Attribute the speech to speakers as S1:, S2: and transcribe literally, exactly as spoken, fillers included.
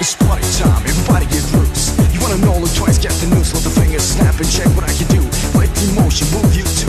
S1: It's party time, everybody get loose. You wanna know, look twice, get the news. Let the fingers snap and check what I can do. Let the emotion move you too.